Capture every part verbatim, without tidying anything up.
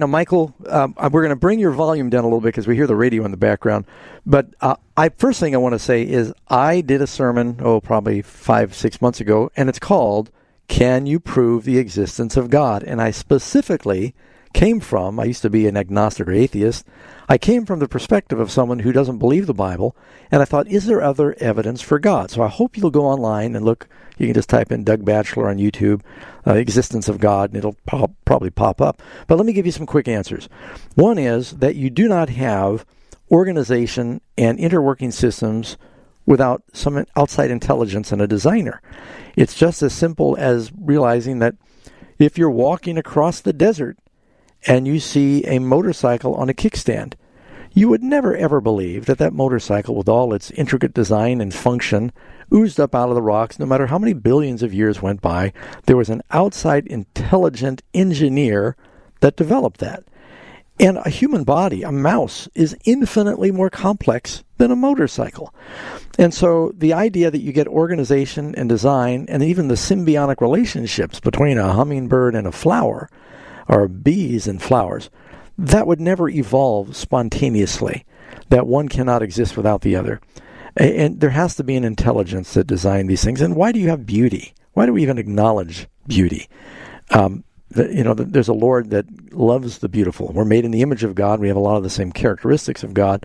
Now, Michael, um, we're going to bring your volume down a little bit because we hear the radio in the background. But uh, I first thing I want to say is I did a sermon, oh, probably five, six months ago, and it's called, Can You Prove the Existence of God? And I specifically came from, I used to be an agnostic or atheist, I came from the perspective of someone who doesn't believe the Bible, and I thought, is there other evidence for God? So I hope you'll go online and look. You can just type in Doug Batchelor on YouTube, uh, existence of God, and it'll pop, probably pop up. But let me give you some quick answers. One is that you do not have organization and interworking systems without some outside intelligence and a designer. It's just as simple as realizing that if you're walking across the desert and you see a motorcycle on a kickstand, you would never ever believe that that motorcycle, with all its intricate design and function, oozed up out of the rocks. No matter how many billions of years went by, there was an outside intelligent engineer that developed that. And a human body, a mouse, is infinitely more complex than a motorcycle. And so the idea that you get organization and design, and even the symbiotic relationships between a hummingbird and a flower, or bees and flowers, that would never evolve spontaneously, that one cannot exist without the other. And there has to be an intelligence that designed these things. And why do you have beauty? Why do we even acknowledge beauty? Um, the, you know, the, there's a Lord that loves the beautiful. We're made in the image of God. We have a lot of the same characteristics of God.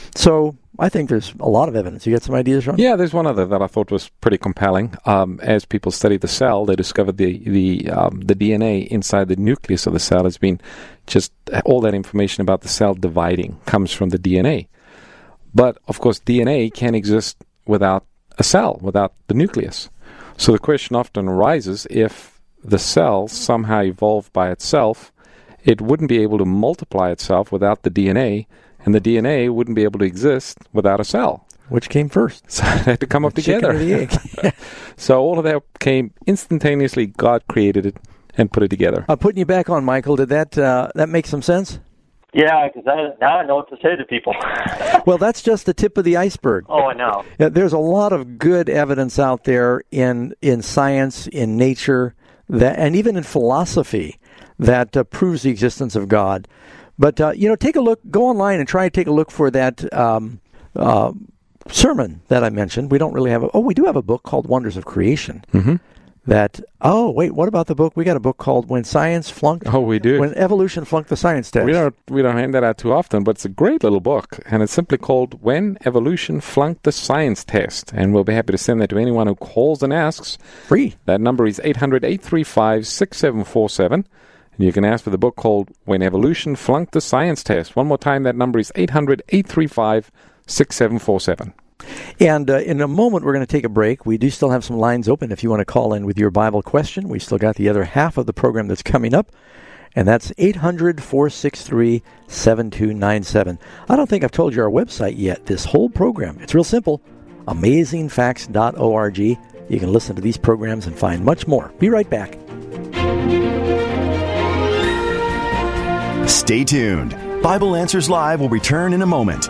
So I think there's a lot of evidence. You got some ideas, Ron? Yeah, there's one other that I thought was pretty compelling. Um, as people studied the cell, they discovered the the um, the D N A inside the nucleus of the cell has been just all that information about the cell dividing comes from the D N A. But, of course, D N A can't exist without a cell, without the nucleus. So the question often arises, if the cell somehow evolved by itself, it wouldn't be able to multiply itself without the D N A, and the D N A wouldn't be able to exist without a cell. Which came first? So they had to come the up together. Chicken or the egg. So all of that came instantaneously. God created it and put it together. I'm putting you back on, Michael. Did that uh, that make some sense? Yeah, because now I know what to say to people. Well, that's just the tip of the iceberg. Oh, I know. There's a lot of good evidence out there in in science, in nature, that, and even in philosophy that uh, proves the existence of God. But, uh, you know, take a look, go online and try and take a look for that um, uh, sermon that I mentioned. We don't really have a, oh, we do have a book called Wonders of Creation. Mm-hmm. That, oh, wait, what about the book? We got a book called When Science Flunked. Oh, we do. When Evolution Flunked the Science Test. We don't, we don't hand that out too often, but it's a great little book, and it's simply called When Evolution Flunked the Science Test, and we'll be happy to send that to anyone who calls and asks. Free. That number is eight hundred, eight three five, six seven four seven, and you can ask for the book called When Evolution Flunked the Science Test. One more time, that number is eight hundred, eight three five, six seven four seven. And uh, in a moment, we're going to take a break. We do still have some lines open if you want to call in with your Bible question. We still got the other half of the program that's coming up, and that's eight hundred, four six three, seven two nine seven. I don't think I've told you our website yet, this whole program. It's real simple, amazing facts dot org. You can listen to these programs and find much more. Be right back. Stay tuned. Bible Answers Live will return in a moment.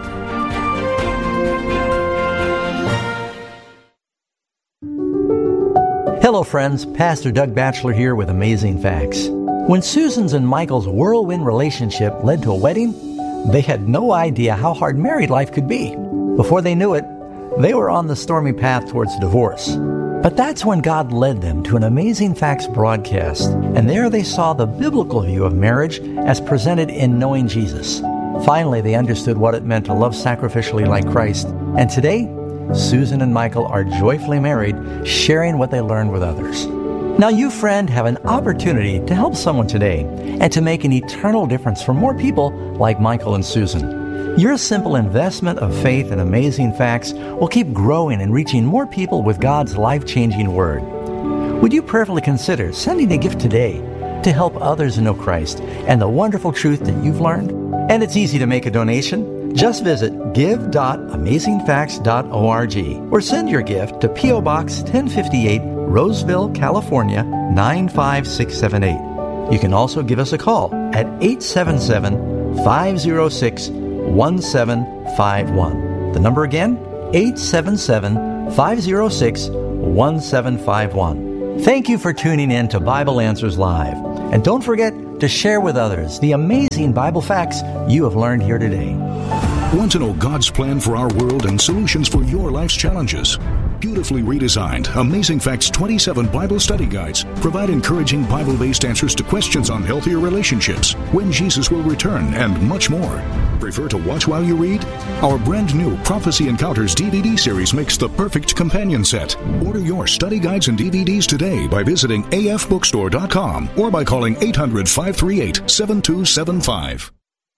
Hello friends, Pastor Doug Batchelor here with Amazing Facts. When Susan's and Michael's whirlwind relationship led to a wedding, they had no idea how hard married life could be. Before they knew it, they were on the stormy path towards divorce. But that's when God led them to an Amazing Facts broadcast, and there they saw the biblical view of marriage as presented in Knowing Jesus. Finally, they understood what it meant to love sacrificially like Christ, and today, Susan and Michael are joyfully married, sharing what they learned with others. Now you, friend, have an opportunity to help someone today and to make an eternal difference for more people like Michael and Susan. Your simple investment of faith in Amazing Facts will keep growing and reaching more people with God's life-changing Word. Would you prayerfully consider sending a gift today to help others know Christ and the wonderful truth that you've learned? And it's easy to make a donation. Just visit give dot amazing facts dot org or send your gift to P O. Box ten fifty-eight, Roseville, California, nine five six seven eight. You can also give us a call at eight seven seven, five zero six, one seven five one. The number again, eight seven seven, five zero six, one seven five one. Thank you for tuning in to Bible Answers Live. And don't forget, to share with others the amazing Bible facts you have learned here today. Want to know God's plan for our world and solutions for your life's challenges? Beautifully redesigned, Amazing Facts twenty-seven Bible Study Guides provide encouraging Bible-based answers to questions on healthier relationships, when Jesus will return, and much more. Prefer to watch while you read? Our brand new Prophecy Encounters D V D series makes the perfect companion set. Order your study guides and D V Ds today by visiting a f bookstore dot com or by calling eight hundred, five three eight, seven two seven five.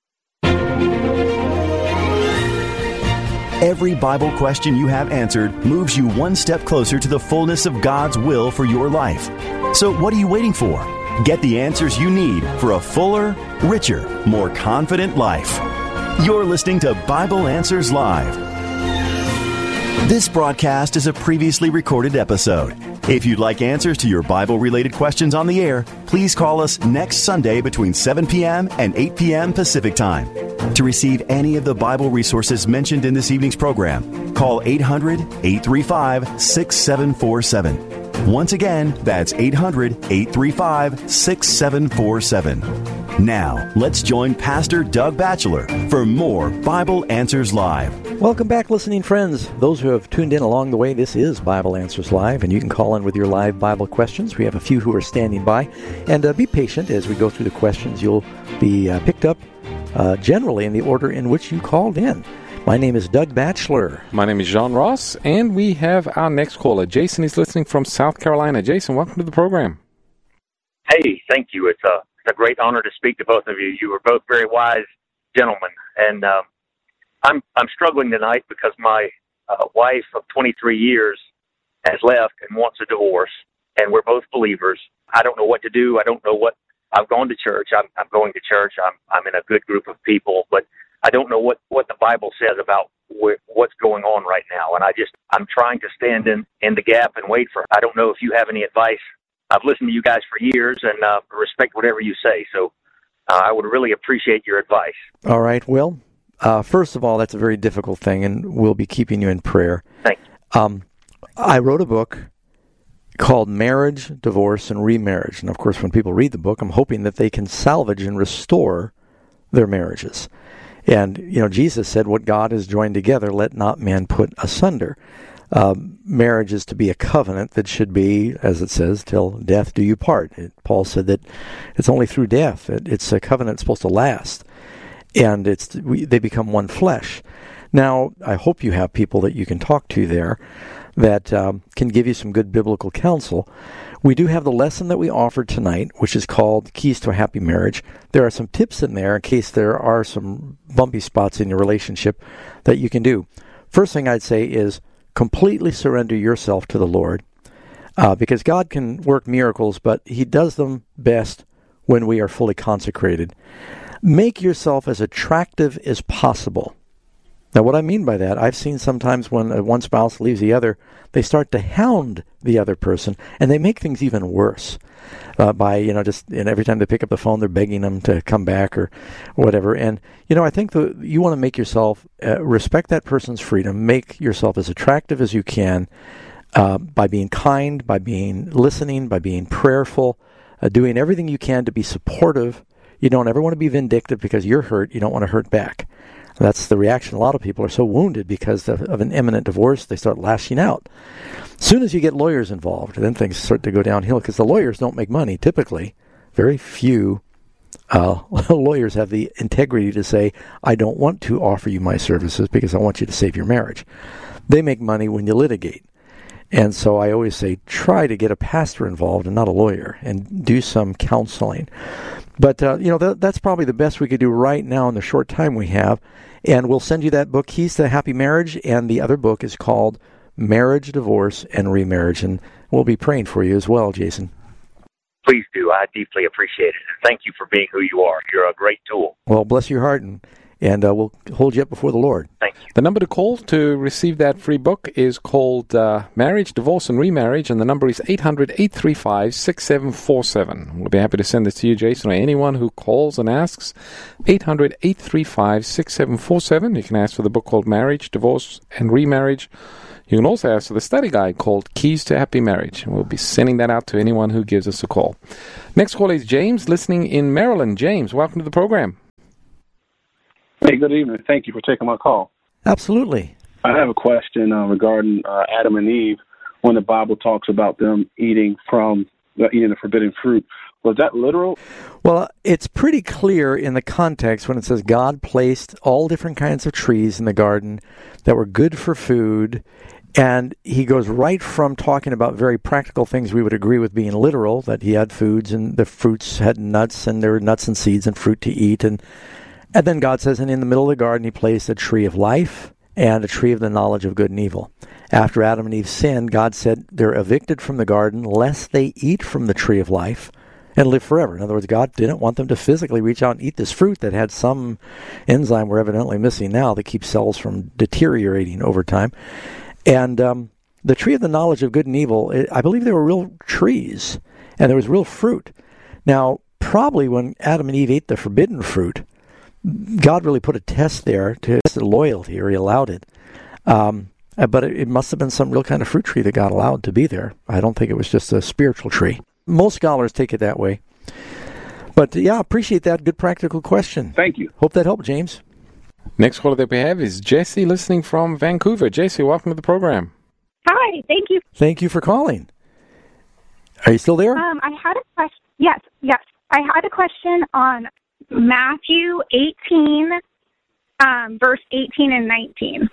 Every Bible question you have answered moves you one step closer to the fullness of God's will for your life. So what are you waiting for? Get the answers you need for a fuller, richer, more confident life. You're listening to Bible Answers Live. This broadcast is a previously recorded episode. If you'd like answers to your Bible-related questions on the air, please call us next Sunday between seven p.m. and eight p.m. Pacific Time. To receive any of the Bible resources mentioned in this evening's program, call eight hundred, eight three five, six seven four seven. Once again, that's eight hundred, eight three five, six seven four seven. Now, let's join Pastor Doug Batchelor for more Bible Answers Live. Welcome back, listening friends. Those who have tuned in along the way, this is Bible Answers Live, and you can call in with your live Bible questions. We have a few who are standing by. And uh, be patient as we go through the questions. You'll be uh, picked up uh, generally in the order in which you called in. My name is Doug Batchelor. My name is John Ross, and we have our next caller. Jason is listening from South Carolina. Jason, welcome to the program. Hey, thank you. It's a, it's a great honor to speak to both of you. You are both very wise gentlemen, and um, I'm I'm struggling tonight because my uh, wife of twenty-three years has left and wants a divorce, and we're both believers. I don't know what to do. I don't know what. I've gone to church. I'm, I'm going to church. I'm I'm in a good group of people, but I don't know what, what the Bible says about wh- what's going on right now. And I just, I'm trying to stand in, in the gap and wait for, I don't know if you have any advice. I've listened to you guys for years and uh, respect whatever you say. So uh, I would really appreciate your advice. All right. Well, uh, first of all, that's a very difficult thing, and we'll be keeping you in prayer. Thank you. Um, I wrote a book called Marriage, Divorce, and Remarriage. And of course, when people read the book, I'm hoping that they can salvage and restore their marriages. And, you know, Jesus said, what God has joined together, let not man put asunder. Um, marriage is to be a covenant that should be, as it says, till death do you part. It, Paul said that it's only through death. It, it's a covenant that's supposed to last. And it's we, they become one flesh. Now, I hope you have people that you can talk to there that um, can give you some good biblical counsel. We do have the lesson that we offered tonight, which is called Keys to a Happy Marriage. There are some tips in there in case there are some bumpy spots in your relationship that you can do. First thing I'd say is completely surrender yourself to the Lord, uh, because God can work miracles, but He does them best when we are fully consecrated. Make yourself as attractive as possible. Now, what I mean by that, I've seen sometimes when uh, one spouse leaves the other, they start to hound the other person, and they make things even worse uh, by, you know, just and every time they pick up the phone, they're begging them to come back or whatever. And, you know, I think the, you want to make yourself, uh, respect that person's freedom, make yourself as attractive as you can uh, by being kind, by being listening, by being prayerful, uh, doing everything you can to be supportive. You don't ever want to be vindictive because you're hurt. You don't want to hurt back. That's the reaction. A lot of people are so wounded because of, of an imminent divorce, they start lashing out. As soon as you get lawyers involved, then things start to go downhill because the lawyers don't make money, typically. Very few uh, lawyers have the integrity to say, I don't want to offer you my services because I want you to save your marriage. They make money when you litigate. And so I always say, try to get a pastor involved and not a lawyer, and do some counseling. But, uh, you know, th- that's probably the best we could do right now in the short time we have. And we'll send you that book, Keys to a Happy Marriage, and the other book is called Marriage, Divorce, and Remarriage. And we'll be praying for you as well, Jason. Please do. I deeply appreciate it. And thank you for being who you are. You're a great tool. Well, bless your heart, and, and uh, we'll hold you up before the Lord. Thank you. The number to call to receive that free book is called uh, Marriage, Divorce, and Remarriage, and the number is eight hundred, eight three five, six seven four seven. We'll be happy to send this to you, Jason, or anyone who calls and asks. eight hundred, eight three five, six seven four seven. You can ask for the book called Marriage, Divorce, and Remarriage. You can also ask for the study guide called Keys to Happy Marriage. We'll be sending that out to anyone who gives us a call. Next call is James, listening in Maryland. James, welcome to the program. Hey, good evening. Thank you for taking my call. Absolutely. I have a question uh, regarding uh, Adam and Eve when the Bible talks about them eating from uh, eating the forbidden fruit. Was that literal? Well, it's pretty clear in the context when it says God placed all different kinds of trees in the garden that were good for food, and he goes right from talking about very practical things we would agree with being literal, that he had foods and the fruits had nuts and there were nuts and seeds and fruit to eat, and And then God says, and in the middle of the garden he placed a tree of life and a tree of the knowledge of good and evil. After Adam and Eve sinned, God said they're evicted from the garden lest they eat from the tree of life and live forever. In other words, God didn't want them to physically reach out and eat this fruit that had some enzyme we're evidently missing now that keeps cells from deteriorating over time. And um, the tree of the knowledge of good and evil, I believe they were real trees, and there was real fruit. Now, probably when Adam and Eve ate the forbidden fruit, God really put a test there to test the loyalty, or he allowed it. Um, but it, it must have been some real kind of fruit tree that God allowed to be there. I don't think it was just a spiritual tree. Most scholars take it that way. But, yeah, appreciate that. Good practical question. Thank you. Hope that helped, James. Next caller that we have is Jesse, listening from Vancouver. Jesse, welcome to the program. Hi, thank you. Thank you for calling. Are you still there? Um, I had a question. Yes, yes. I had a question on Matthew eighteen, um, verse eighteen and nineteen.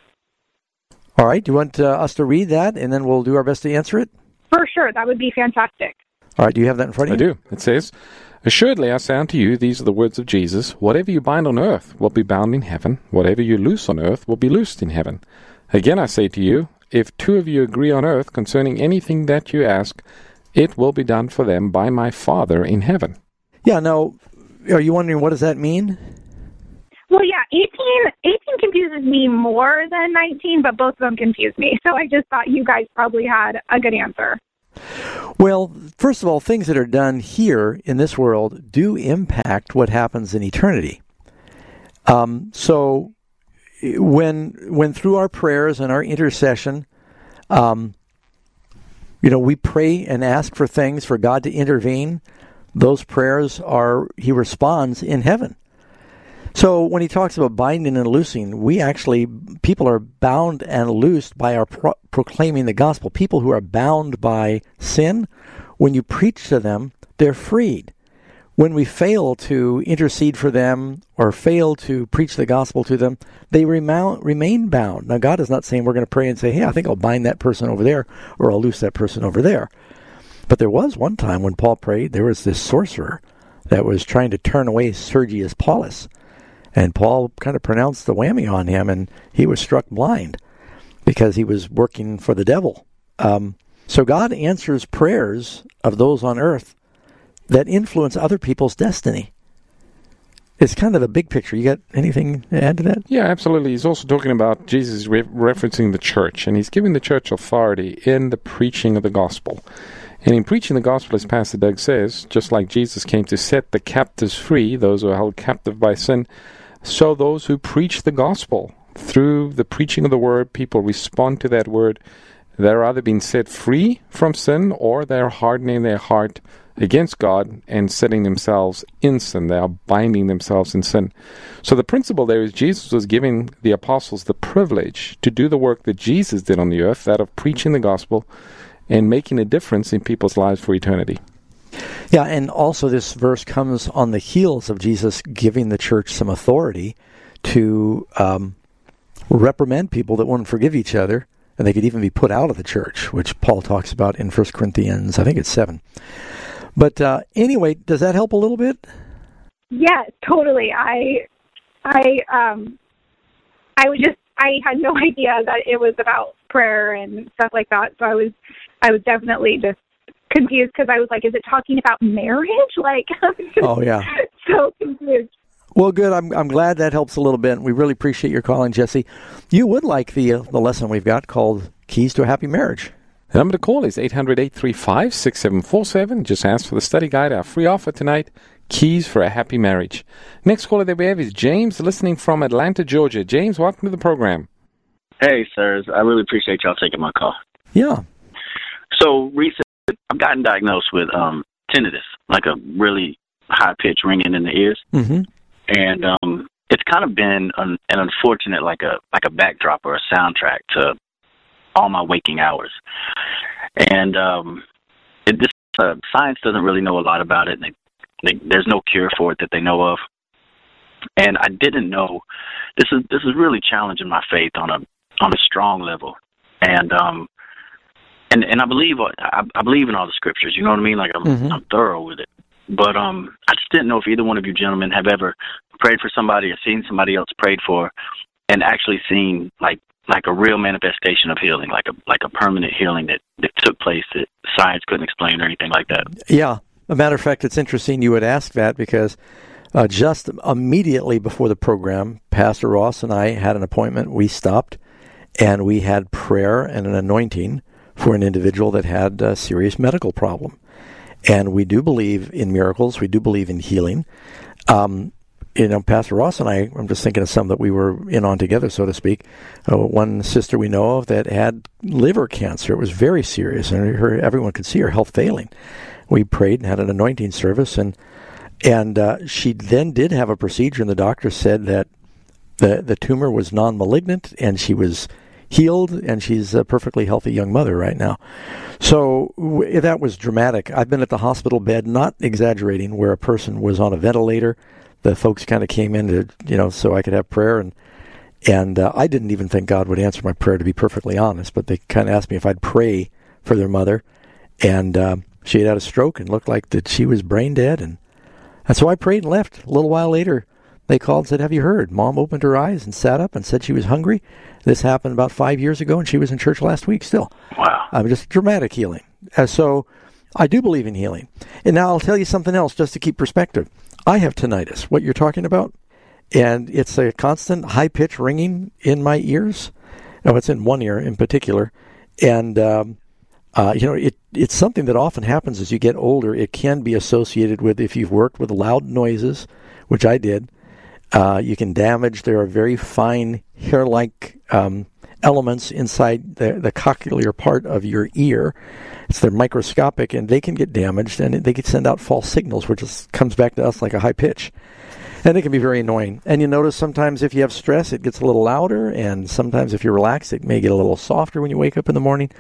All right. Do you want uh, us to read that, and then we'll do our best to answer it? For sure. That would be fantastic. All right. Do you have that in front of you? I do. It says, Assuredly I say unto you, these are the words of Jesus, whatever you bind on earth will be bound in heaven, whatever you loose on earth will be loosed in heaven. Again I say to you, if two of you agree on earth concerning anything that you ask, it will be done for them by my Father in heaven. Yeah. Now, are you wondering what does that mean? Well, yeah, eighteen, eighteen confuses me more than nineteen, but both of them confuse me. So I just thought you guys probably had a good answer. Well, first of all, things that are done here in this world do impact what happens in eternity. Um, so when when through our prayers and our intercession, um, you know, we pray and ask for things for God to intervene, those prayers are, he responds in heaven. So when he talks about binding and loosing, we actually, people are bound and loosed by our pro- proclaiming the gospel. People who are bound by sin, when you preach to them, they're freed. When we fail to intercede for them or fail to preach the gospel to them, they remount, remain bound. Now, God is not saying we're going to pray and say, hey, I think I'll bind that person over there or I'll loose that person over there. But there was one time when Paul prayed, there was this sorcerer that was trying to turn away Sergius Paulus. And Paul kind of pronounced the whammy on him, and he was struck blind because he was working for the devil. Um, so God answers prayers of those on earth that influence other people's destiny. It's kind of a big picture. You got anything to add to that? Yeah, absolutely. He's also talking about Jesus re- referencing the church, and he's giving the church authority in the preaching of the gospel. And in preaching the gospel, as Pastor Doug says, just like Jesus came to set the captives free, those who are held captive by sin, so those who preach the gospel, through the preaching of the word, people respond to that word. They're either being set free from sin, or they're hardening their heart against God and setting themselves in sin. They are binding themselves in sin. So the principle there is Jesus was giving the apostles the privilege to do the work that Jesus did on the earth, that of preaching the gospel and making a difference in people's lives for eternity. Yeah, and also this verse comes on the heels of Jesus giving the church some authority to um, reprimand people that won't forgive each other, and they could even be put out of the church, which Paul talks about in First Corinthians, I think it's seven. But uh, anyway, does that help a little bit? Yes, totally. I, I, um, I would just, I had no idea that it was about prayer and stuff like that. So I was, I was definitely just confused because I was like, is it talking about marriage? Like, I was just oh yeah, so confused. Well, good. I'm I'm glad that helps a little bit. We really appreciate your calling, Jesse. You would like the uh, the lesson we've got called Keys to a Happy Marriage. The number to call is eight hundred, eight three five, six seven four seven. Just ask for the study guide, our free offer tonight, Keys for a Happy Marriage. Next caller that we have is James, listening from Atlanta, Georgia. James, welcome to the program. Hey, sirs. I really appreciate y'all taking my call. Yeah. So, recently, I've gotten diagnosed with um, tinnitus, like a really high-pitched ringing in the ears. Mm-hmm. And um, it's kind of been an, an unfortunate, like a like a backdrop or a soundtrack to all my waking hours. And um, it, this uh, science doesn't really know a lot about it. They, they, there's no cure for it that they know of. And I didn't know this is this is really challenging my faith on a on a strong level. And um, and and I believe I, I believe in all the scriptures. You know what I mean? Like I'm Mm-hmm. I'm thorough with it. But um, I just didn't know if either one of you gentlemen have ever prayed for somebody or seen somebody else prayed for, and actually seen like like a real manifestation of healing, like a like a permanent healing that, that took place that science couldn't explain or anything like that. Yeah. As a matter of fact, it's interesting you would ask that because uh, just immediately before the program, Pastor Ross and I had an appointment. We stopped, and we had prayer and an anointing for an individual that had a serious medical problem. And we do believe in miracles. We do believe in healing. Um, you know, Pastor Ross and I, I'm just thinking of some that we were in on together, so to speak. Uh, one sister we know of that had liver cancer. It was very serious, and her, everyone could see her health failing. We prayed and had an anointing service, and and uh, she then did have a procedure, and the doctor said that the the tumor was non-malignant, and she was healed, and she's a perfectly healthy young mother right now. So w- that was dramatic. I've been at the hospital bed, not exaggerating, where a person was on a ventilator. The folks kind of came in to, you know, so I could have prayer, and and uh, I didn't even think God would answer my prayer, to be perfectly honest, but they kind of asked me if I'd pray for their mother, and uh, she had had a stroke and looked like that she was brain dead, and, and so I prayed and left. A little while later, they called and said, "Have you heard?" Mom opened her eyes and sat up and said she was hungry. This happened about five years ago, and she was in church last week still. Wow. I mean, just dramatic healing. Uh, so I do believe in healing. And now I'll tell you something else just to keep perspective. I have tinnitus, what you're talking about, and it's a constant high-pitched ringing in my ears. No, it's in one ear in particular. And, um, uh, you know, it it's something that often happens as you get older. It can be associated with, if you've worked with loud noises, which I did, Uh, you can damage. There are very fine hair-like um, elements inside the, the cochlear part of your ear. It's they're microscopic, and they can get damaged, and they can send out false signals, which is, comes back to us like a high pitch. And it can be very annoying. And you notice sometimes if you have stress, it gets a little louder, and sometimes if you're relaxed, it may get a little softer when you wake up in the morning.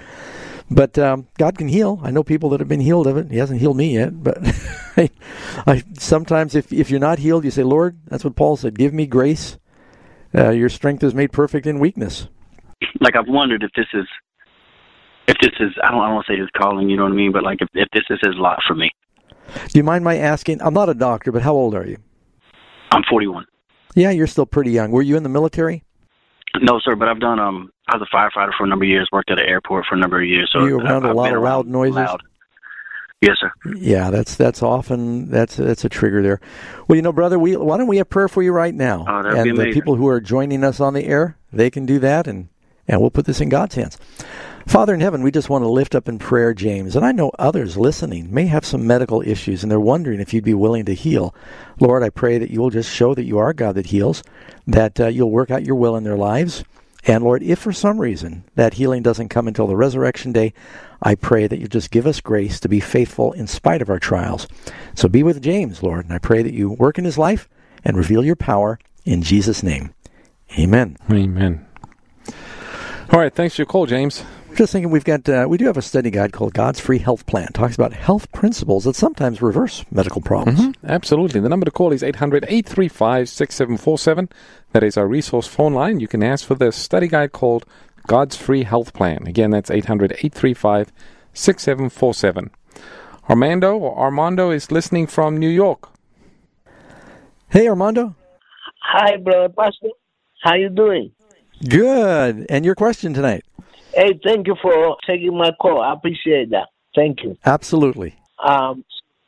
But um, God can heal. I know people that have been healed of it. He hasn't healed me yet. But I, I, sometimes if, if you're not healed, you say, "Lord," that's what Paul said, "give me grace. Uh, your strength is made perfect in weakness." Like, I've wondered if this is, if this is, I don't, I don't want to say his calling, you know what I mean? But like, if, if this is his lot for me. Do you mind my asking? I'm not a doctor, but how old are you? I'm forty-one. Yeah, you're still pretty young. Were you in the military? No, sir, but I've done, um, I was a firefighter for a number of years, worked at an airport for a number of years. So you were around I've, a lot of loud around noises? Loud. Yes, sir. Yeah, that's that's often, that's that's a trigger there. Well, you know, brother, we why don't we have prayer for you right now? Oh, that'd and be the amazing. people who are joining us on the air, they can do that, and, and we'll put this in God's hands. Father in heaven, we just want to lift up in prayer James, and I know others listening may have some medical issues, and they're wondering if you'd be willing to heal. Lord, I pray that you'll just show that you are God that heals, that uh, you'll work out your will in their lives. And Lord, if for some reason that healing doesn't come until the resurrection day, I pray that you just give us grace to be faithful in spite of our trials. So be with James, Lord, and I pray that you work in his life and reveal your power in Jesus' name. Amen. Amen. All right, thanks for your call, James. Just thinking, we've got uh, we do have a study guide called God's Free Health Plan. It talks about health principles that sometimes reverse medical problems. Mm-hmm. Absolutely. The number to call is eight hundred, eight three five, six seven four seven. That is our resource phone line. You can ask for the study guide called God's Free Health Plan. Again, that's eight hundred, eight three five, six seven four seven. Armando or Armando is listening from New York. Hey, Armando. Hi, brother Pastor. How you doing? Good. And your question tonight? Hey, thank you for taking my call. I appreciate that. Thank you. Absolutely. Um,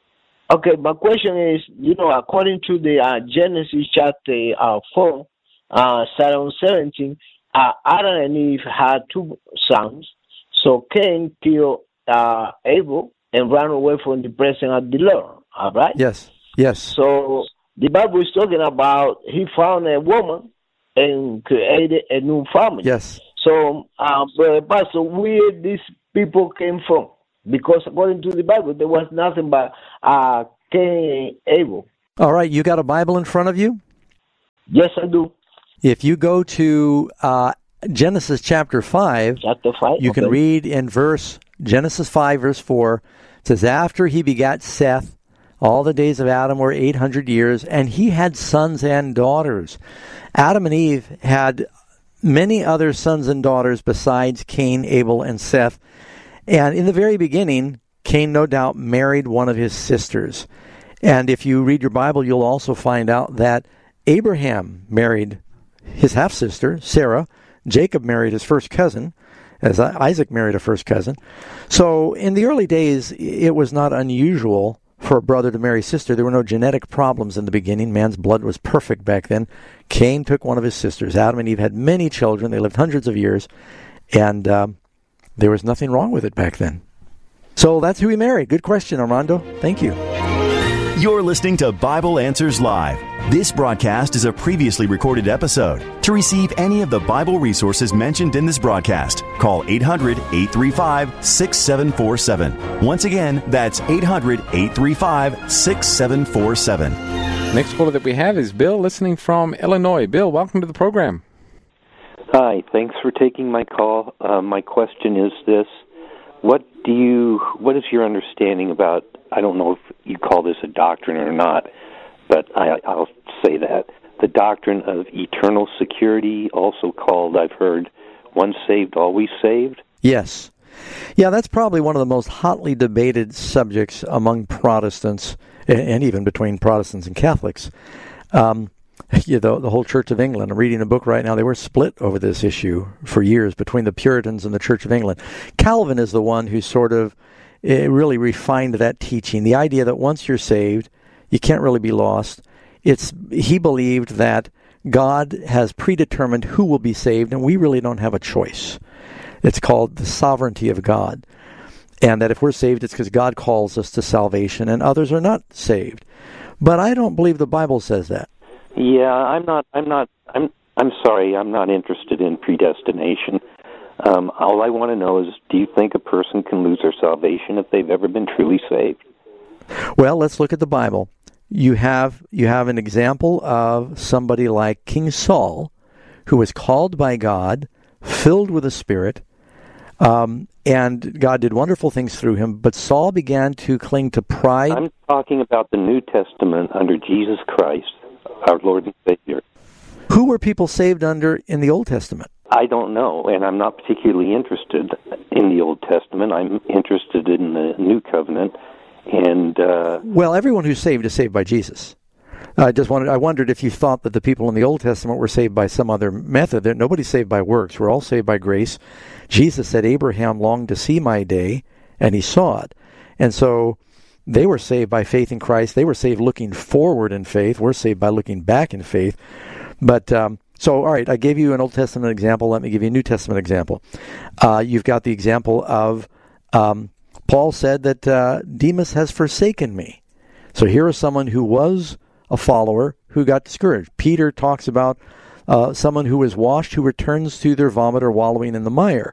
Okay, my question is, you know, according to the uh, Genesis chapter uh, four, uh, Psalm seventeen, uh, Adam and Eve had two sons. So Cain killed uh, Abel and ran away from the presence of the Lord. All right? Yes, yes. So the Bible is talking about he found a woman and created a new family. Yes. So, uh, but Pastor, where these people came from? Because according to the Bible, there was nothing but uh, Cain and Abel. All right, you got a Bible in front of you? Yes, I do. If you go to uh, Genesis chapter five, chapter five, you okay. can read in verse Genesis five, verse four. It says, "After he begat Seth, all the days of Adam were eight hundred years, and he had sons and daughters." Adam and Eve had many other sons and daughters besides Cain, Abel, and Seth. And in the very beginning, Cain no doubt married one of his sisters. And if you read your Bible, you'll also find out that Abraham married his half-sister, Sarah. Jacob married his first cousin, as Isaac married a first cousin. So in the early days, it was not unusual for a brother to marry a sister. There were no genetic problems in the beginning. Man's blood was perfect back then. Cain took one of his sisters. Adam and Eve had many children. They lived hundreds of years. And um, there was nothing wrong with it back then. So that's who he married. Good question, Armando. Thank you. You're listening to Bible Answers Live. This broadcast is a previously recorded episode. To receive any of the Bible resources mentioned in this broadcast, call eight hundred, eight three five, six seven four seven. Once again, that's eight hundred, eight three five, six seven four seven. Next caller that we have is Bill, listening from Illinois. Bill, welcome to the program. Hi, thanks for taking my call. Uh, my question is this. What do you, what is your understanding about, I don't know if you call this a doctrine or not, but I, I'll say that, the doctrine of eternal security, also called, I've heard, once saved, always saved? Yes. Yeah, that's probably one of the most hotly debated subjects among Protestants, and even between Protestants and Catholics. Um, you know, the whole Church of England, I'm reading a book right now, they were split over this issue for years between the Puritans and the Church of England. Calvin is the one who sort of uh, really refined that teaching, the idea that once you're saved, you can't really be lost. It's he believed that God has predetermined who will be saved, and we really don't have a choice. It's called the sovereignty of God. And that if we're saved, it's because God calls us to salvation, and others are not saved. But I don't believe the Bible says that. Yeah, I'm not, I'm not, I'm, I'm sorry, I'm not interested in predestination. Um, all I want to know is, do you think a person can lose their salvation if they've ever been truly saved? Well, let's look at the Bible. You have you have an example of somebody like King Saul, who was called by God, filled with the Spirit, um, and God did wonderful things through him, but Saul began to cling to pride. I'm talking about the New Testament under Jesus Christ, our Lord and Savior. Who were people saved under in the Old Testament? I don't know, and I'm not particularly interested in the Old Testament. I'm interested in the New Covenant. And uh, well, everyone who's saved is saved by Jesus. I just wanted, I wondered if you thought that the people in the Old Testament were saved by some other method. That nobody's saved by works. We're all saved by grace. Jesus said, Abraham longed to see my day, and he saw it. And so they were saved by faith in Christ. They were saved looking forward in faith. We're saved by looking back in faith. But um, so, all right, I gave you an Old Testament example. Let me give you a New Testament example. Uh, you've got the example of um, Paul said that uh, Demas has forsaken me. So here is someone who was a follower who got discouraged. Peter talks about uh, someone who is washed, who returns to their vomit or wallowing in the mire.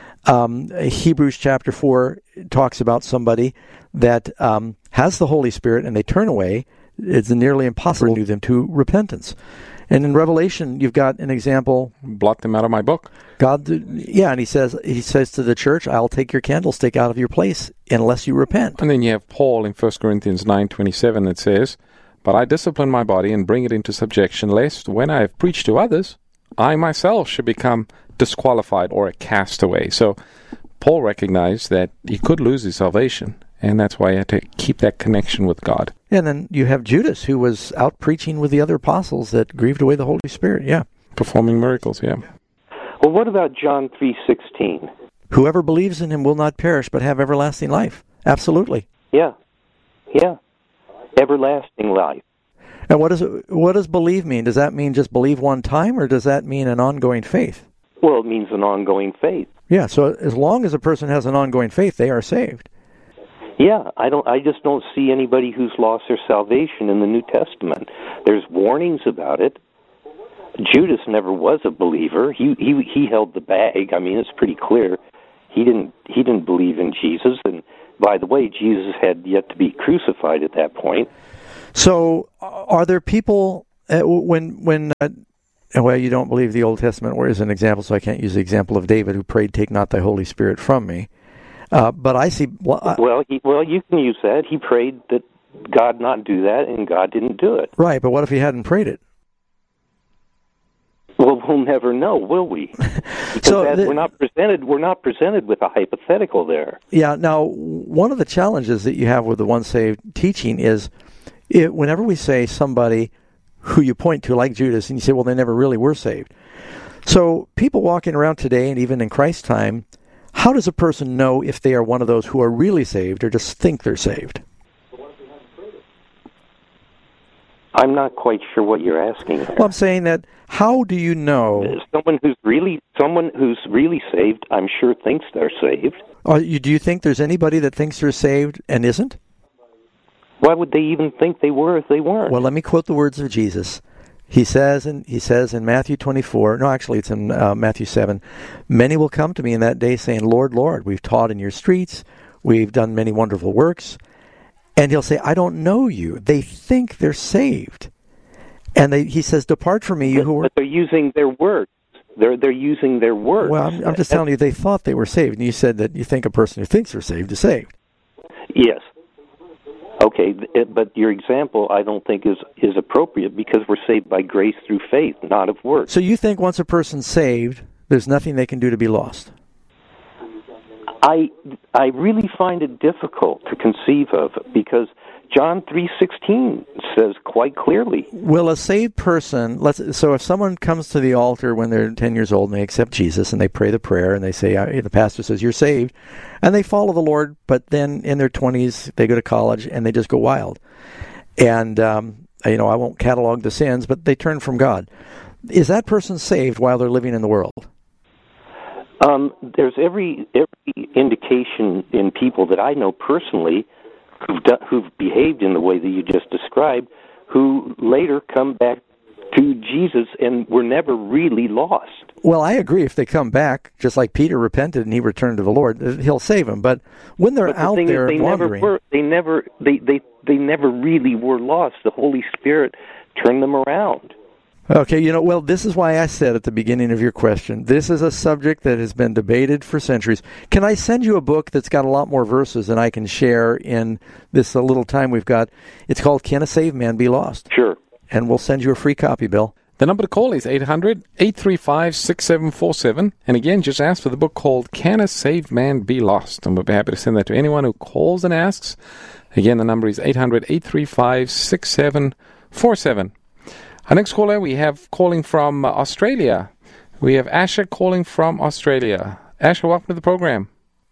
Um, Hebrews chapter four talks about somebody that um, has the Holy Spirit and they turn away. It's nearly impossible to do them to repentance. And in Revelation, you've got an example. Blot them out of my book. God, yeah, and he says he says to the church, I'll take your candlestick out of your place unless you repent. And then you have Paul in First Corinthians nine twenty-seven that says, but I discipline my body and bring it into subjection, lest when I have preached to others, I myself should become disqualified or a castaway. So Paul recognized that he could lose his salvation, and that's why he had to keep that connection with God. And then you have Judas, who was out preaching with the other apostles that grieved away the Holy Spirit, yeah. Performing miracles, yeah. Well, what about John three sixteen? Whoever believes in him will not perish, but have everlasting life. Absolutely. Yeah, yeah. Everlasting life. And what does it, what does believe mean? Does that mean just believe one time, or does that mean an ongoing faith? Well, it means an ongoing faith. Yeah, so as long as a person has an ongoing faith, they are saved. Yeah, I don't. I just don't see anybody who's lost their salvation in the New Testament. There's warnings about it. Judas never was a believer. He he he held the bag. I mean, it's pretty clear. He didn't he didn't believe in Jesus. And by the way, Jesus had yet to be crucified at that point. So, are there people uh, when when uh, well, you don't believe the Old Testament, where is an example? So I can't use the example of David, who prayed, "Take not thy Holy Spirit from me." Uh, but I see. Well, I, well, he, well, you can use that. He prayed that God not do that, and God didn't do it. Right, but what if he hadn't prayed it? Well, we'll never know, will we? Because so that, the, we're not presented. We're not presented with a hypothetical there. Yeah. Now, one of the challenges that you have with the once saved teaching is, it, whenever we say somebody who you point to, like Judas, and you say, "Well, they never really were saved." So, people walking around today, and even in Christ's time, how does a person know if they are one of those who are really saved or just think they're saved? I'm not quite sure what you're asking there. Well, I'm saying that, how do you know? Someone who's really someone who's really saved, I'm sure thinks they're saved. Are you, do you think there's anybody that thinks they're saved and isn't? Why would they even think they were if they weren't? Well, let me quote the words of Jesus. He says, in, he says in Matthew twenty-four, no, actually it's in uh, Matthew seven, "Many will come to me in that day saying, Lord, Lord, we've taught in your streets, we've done many wonderful works." And he'll say, "I don't know you." They think they're saved. And they, he says, "Depart from me, you but, who were..." But they're using their words. They're, they're using their words. Well, I'm, I'm just telling you, they thought they were saved. And you said that you think a person who thinks they're saved is saved. Yes. Okay, but your example I don't think is, is appropriate, because we're saved by grace through faith, not of works. So you think once a person's saved, there's nothing they can do to be lost? I I really find it difficult to conceive of, because John three sixteen says quite clearly. Will a saved person, let's so if someone comes to the altar when they're ten years old and they accept Jesus and they pray the prayer and they say, the pastor says, "You're saved," and they follow the Lord, but then in their twenties they go to college and they just go wild. And, um, you know, I won't catalog the sins, but they turn from God. Is that person saved while they're living in the world? Um, there's every every indication in people that I know personally who've, done, who've behaved in the way that you just described, who later come back to Jesus and were never really lost. Well, I agree. If they come back, just like Peter repented and he returned to the Lord, he'll save them. But when they're but the out thing there is, they wandering, never were, they never they, they they never really were lost. The Holy Spirit turned them around. Okay, you know, well, this is why I said at the beginning of your question, this is a subject that has been debated for centuries. Can I send you a book that's got a lot more verses than I can share in this uh, little time we've got? It's called "Can a Saved Man Be Lost?" Sure. And we'll send you a free copy, Bill. The number to call is eight hundred, eight three five, six seven four seven. And again, just ask for the book called "Can a Saved Man Be Lost?" And we'll be happy to send that to anyone who calls and asks. Again, the number is eight hundred, eight three five, six seven four seven. Our next caller we have calling from uh, Australia. We have Asher calling from Australia. Asher, welcome to the program.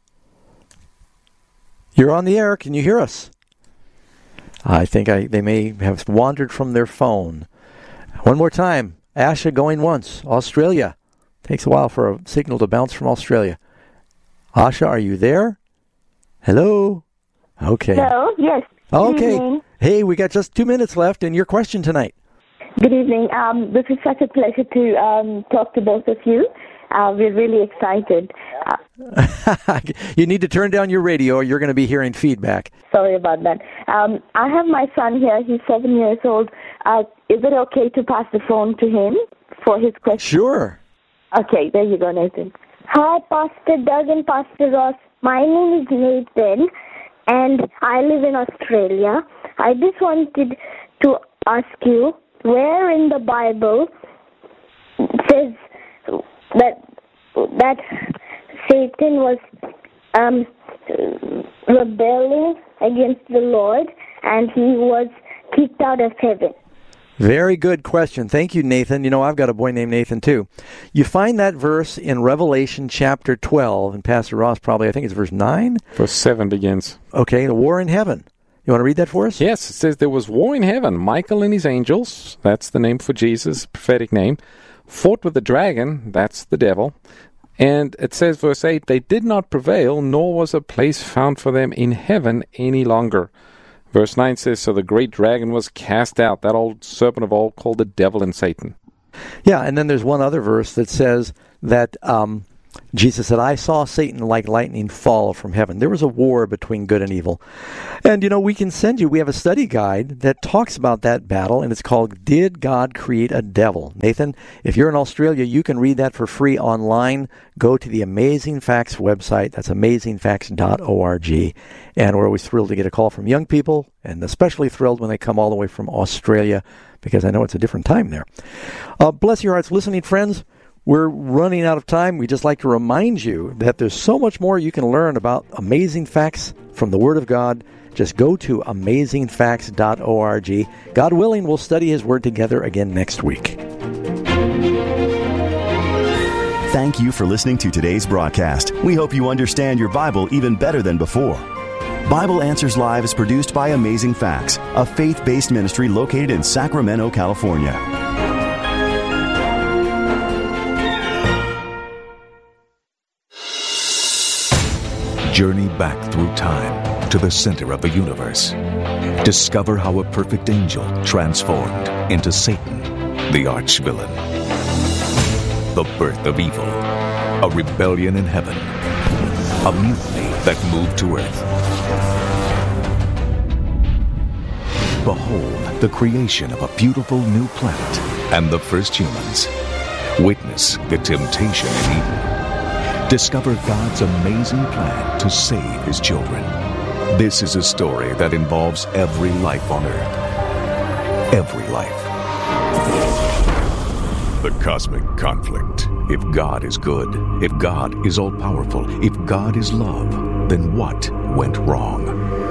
You're on the air. Can you hear us? I think I, they may have wandered from their phone. One more time. Asher going once. Australia. Takes a while for a signal to bounce from Australia. Asha, are you there? Hello? Okay. Hello, yes. Okay. Good evening. Hey, we got just two minutes left and your question tonight. Good evening. Um, this is such a pleasure to um, talk to both of you. Uh, we're really excited. Uh, you need to turn down your radio or you're going to be hearing feedback. Sorry about that. Um, I have my son here. He's seven years old. Uh, is it okay to pass the phone to him for his question? Sure. Okay, there you go, Nathan. Hi, Pastor Doug and Pastor Ross. My name is Nathan, and I live in Australia. I just wanted to ask you, where in the Bible says that that Satan was um, rebelling against the Lord and he was kicked out of heaven? Very good question. Thank you, Nathan. You know, I've got a boy named Nathan, too. You find that verse in Revelation chapter twelve, and Pastor Ross probably, I think it's verse nine? Verse seven begins. Okay, the war in heaven. You want to read that for us? Yes, it says there was war in heaven. Michael and his angels, that's the name for Jesus, prophetic name, fought with the dragon, that's the devil. And it says, verse eight, they did not prevail, nor was a place found for them in heaven any longer. Verse nine says, so the great dragon was cast out, that old serpent of old called the devil and Satan. Yeah, and then there's one other verse that says that um, Jesus said, I saw Satan like lightning fall from heaven. There was a war between good and evil. And, you know, we can send you, we have a study guide that talks about that battle, and it's called Did God Create a Devil? Nathan, if you're in Australia, you can read that for free online. Go to the Amazing Facts website. That's amazing facts dot org. And we're always thrilled to get a call from young people, and especially thrilled when they come all the way from Australia, because I know it's a different time there. Uh, bless your hearts, listening friends. We're running out of time. We just like to remind you that there's so much more you can learn about amazing facts from the Word of God. Just go to amazing facts dot org. God willing, we'll study His Word together again next week. Thank you for listening to today's broadcast. We hope you understand your Bible even better than before. Bible Answers Live is produced by Amazing Facts, a faith-based ministry located in Sacramento, California. Journey back through time to the center of the universe. Discover how a perfect angel transformed into Satan, the arch-villain. The birth of evil, a rebellion in heaven, a mutiny that moved to earth. Behold the creation of a beautiful new planet and the first humans. Witness the temptation in Eden. Discover God's amazing plan to save His children. This is a story that involves every life on earth. Every life. The cosmic conflict. If God is good, if God is all-powerful, if God is love, then what went wrong?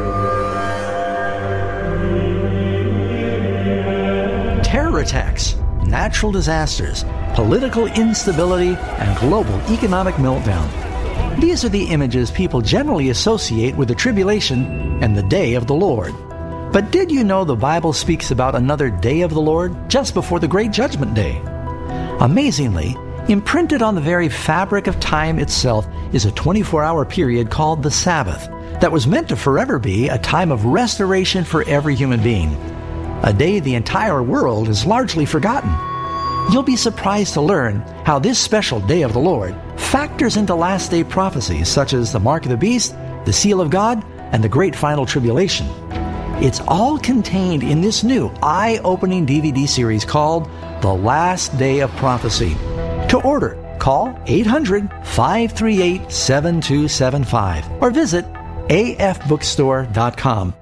Terror attacks, natural disasters, political instability, and global economic meltdown. These are the images people generally associate with the tribulation and the day of the Lord. But did you know the Bible speaks about another day of the Lord just before the Great Judgment Day? Amazingly, imprinted on the very fabric of time itself is a twenty-four hour period called the Sabbath that was meant to forever be a time of restoration for every human being. A day the entire world has largely forgotten. You'll be surprised to learn how this special day of the Lord factors into last day prophecies such as the mark of the beast, the seal of God, and the great final tribulation. It's all contained in this new eye-opening D V D series called The Last Day of Prophecy. To order, call eight hundred, five three eight, seven two seven five or visit a f bookstore dot com.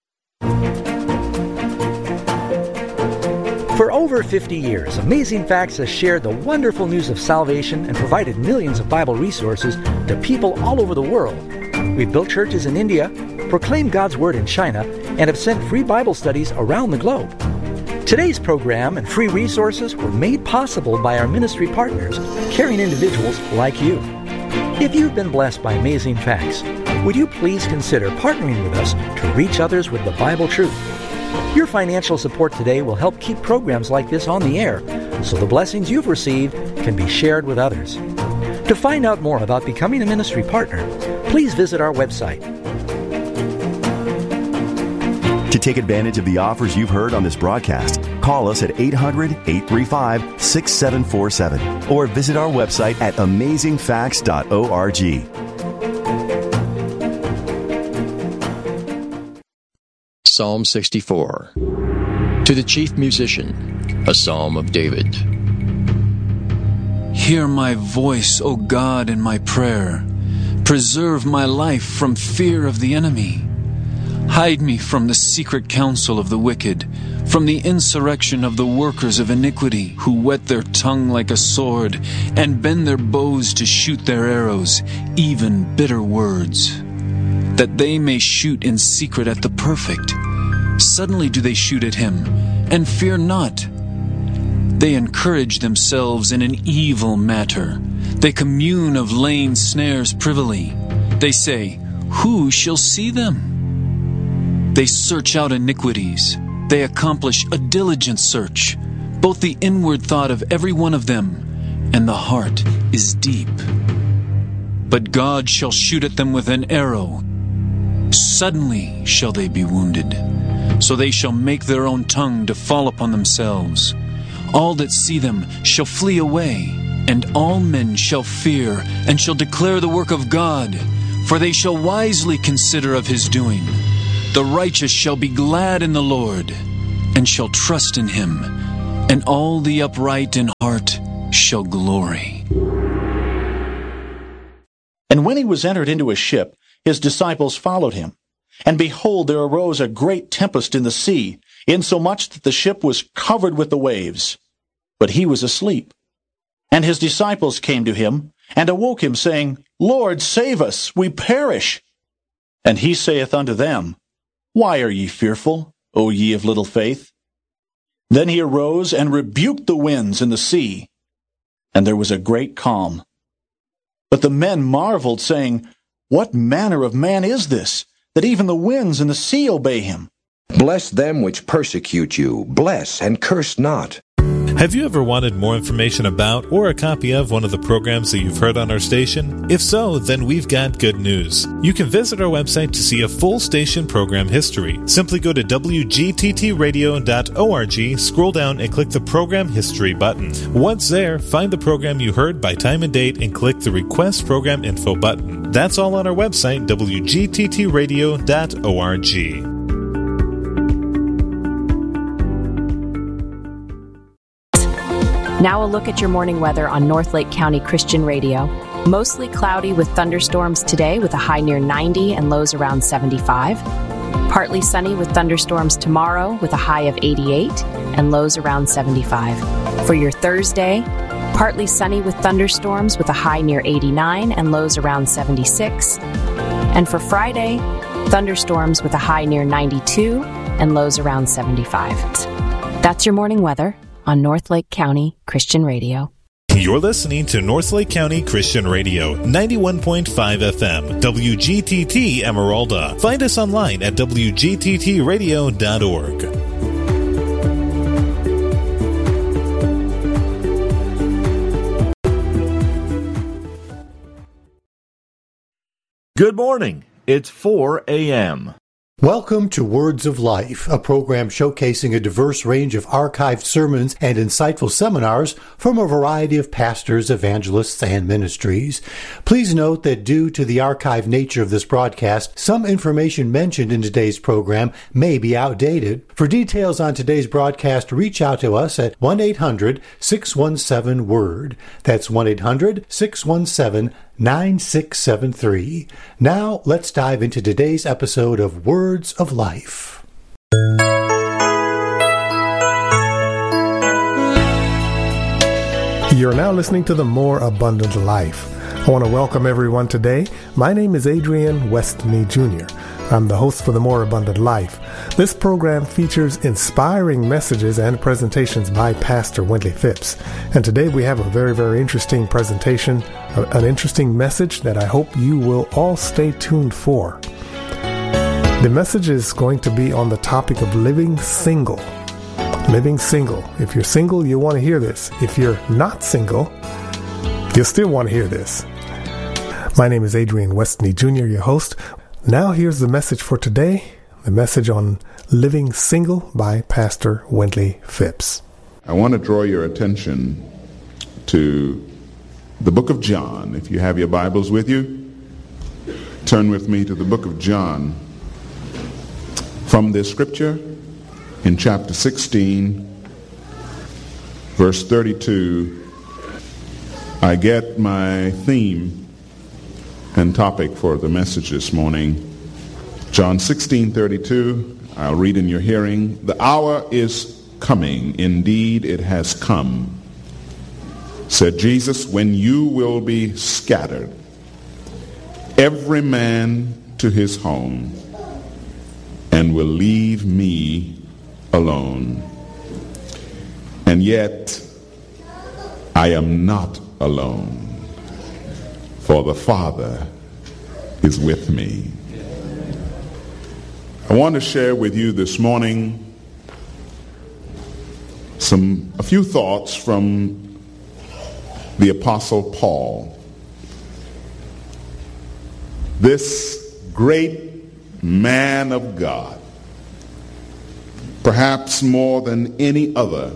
For over fifty years, Amazing Facts has shared the wonderful news of salvation and provided millions of Bible resources to people all over the world. We've built churches in India, proclaimed God's Word in China, and have sent free Bible studies around the globe. Today's program and free resources were made possible by our ministry partners, caring individuals like you. If you've been blessed by Amazing Facts, would you please consider partnering with us to reach others with the Bible truth? Your financial support today will help keep programs like this on the air, so the blessings you've received can be shared with others. To find out more about becoming a ministry partner, please visit our website. To take advantage of the offers you've heard on this broadcast, call us at eight hundred, eight three five, six seven four seven or visit our website at amazing facts dot org. Psalm sixty-four. To the chief musician, a psalm of David. Hear my voice, O God, in my prayer. Preserve my life from fear of the enemy. Hide me from the secret counsel of the wicked, from the insurrection of the workers of iniquity, who whet their tongue like a sword, and bend their bows to shoot their arrows, even bitter words, that they may shoot in secret at the perfect. Suddenly do they shoot at him, and fear not. They encourage themselves in an evil matter. They commune of laying snares privily. They say, who shall see them? They search out iniquities. They accomplish a diligent search. Both the inward thought of every one of them and the heart is deep. But God shall shoot at them with an arrow. Suddenly shall they be wounded. So they shall make their own tongue to fall upon themselves. All that see them shall flee away, and all men shall fear, and shall declare the work of God, for they shall wisely consider of his doing. The righteous shall be glad in the Lord, and shall trust in him, and all the upright in heart shall glory. And when he was entered into a ship, his disciples followed him. And behold, there arose a great tempest in the sea, insomuch that the ship was covered with the waves. But he was asleep. And his disciples came to him, and awoke him, saying, Lord, save us, we perish. And he saith unto them, Why are ye fearful, O ye of little faith? Then he arose and rebuked the winds and the sea, and there was a great calm. But the men marveled, saying, What manner of man is this, that even the winds and the sea obey him? Bless them which persecute you. Bless and curse not. Have you ever wanted more information about or a copy of one of the programs that you've heard on our station? If so, then we've got good news. You can visit our website to see a full station program history. Simply go to w g t t radio dot org, scroll down and click the Program History button. Once there, find the program you heard by time and date and click the Request Program Info button. That's all on our website, w g t t radio dot org. Now a look at your morning weather on Northlake County Christian Radio. Mostly cloudy with thunderstorms today with a high near ninety and lows around seventy-five. Partly sunny with thunderstorms tomorrow with a high of eighty-eight and lows around seventy-five. For your Thursday, partly sunny with thunderstorms with a high near eighty-nine and lows around seventy-six. And for Friday, thunderstorms with a high near ninety-two and lows around seventy-five. That's your morning weather on Northlake County Christian Radio. You're listening to Northlake County Christian Radio, ninety-one point five F M, W G T T Emeralda. Find us online at w g t t radio dot org. Good morning. It's four a.m. Welcome to Words of Life, a program showcasing a diverse range of archived sermons and insightful seminars from a variety of pastors, evangelists, and ministries. Please note that due to the archived nature of this broadcast, some information mentioned in today's program may be outdated. For details on today's broadcast, reach out to us at one eight hundred six one seven word. That's one eight hundred six one seven nine six seven three. Now, let's dive into today's episode of Words of Life. You're now listening to The More Abundant Life. I want to welcome everyone today. My name is Adrian Westney Junior I'm the host for The More Abundant Life. This program features inspiring messages and presentations by Pastor Wendley Phipps. And today we have a very, very interesting presentation, an interesting message that I hope you will all stay tuned for. The message is going to be on the topic of living single. Living single. If you're single, you want to hear this. If you're not single, you'll still want to hear this. My name is Adrian Westney Junior, your host. Now here's the message for today, the message on living single by Pastor Wendley Phipps. I want to draw your attention to the book of John. If you have your Bibles with you, turn with me to the book of John. From this scripture in chapter sixteen, verse thirty-two, I get my theme and topic for the message this morning. John sixteen thirty-two, I'll read in your hearing. The hour is coming, indeed it has come, said Jesus, when you will be scattered, every man to his home, and will leave me alone. And yet I am not alone, for the Father is with me. I want to share with you this morning some a few thoughts from the Apostle Paul. This great man of God, perhaps more than any other,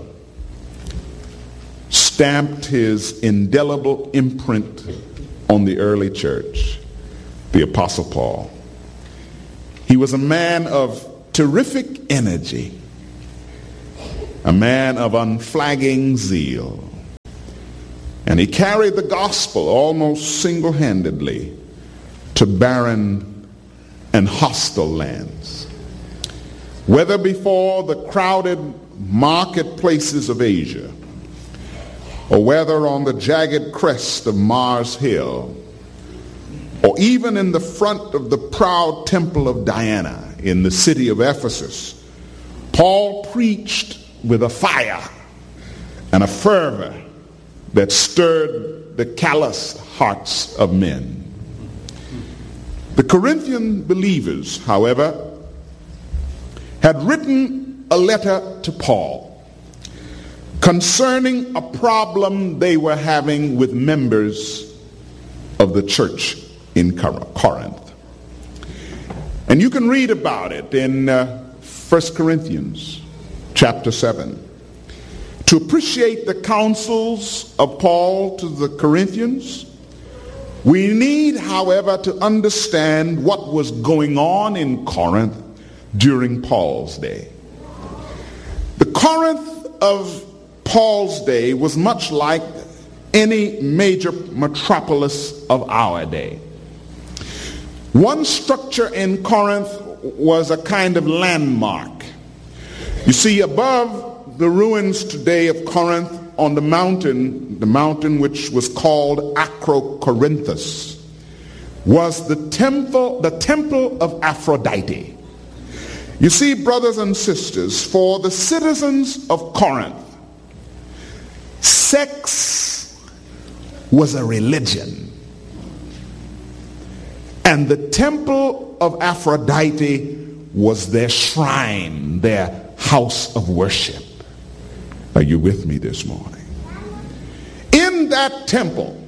stamped his indelible imprint on the early church, the Apostle Paul. He was a man of terrific energy, a man of unflagging zeal, and he carried the gospel almost single-handedly to barren and hostile lands. Whether before the crowded marketplaces of Asia, or whether on the jagged crest of Mars Hill, or even in the front of the proud temple of Diana in the city of Ephesus, Paul preached with a fire and a fervor that stirred the calloused hearts of men. The Corinthian believers, however, had written a letter to Paul concerning a problem they were having with members of the church in Corinth. And you can read about it in uh, First Corinthians chapter seven. To appreciate the counsels of Paul to the Corinthians, we need, however, to understand what was going on in Corinth during Paul's day. The Corinth of Paul's day was much like any major metropolis of our day. One structure in Corinth was a kind of landmark. You see, above the ruins today of Corinth on the mountain, the mountain which was called Acrocorinthus, was the temple, the temple of Aphrodite. You see, brothers and sisters, for the citizens of Corinth, sex was a religion. And the temple of Aphrodite was their shrine, their house of worship. Are you with me this morning? In that temple,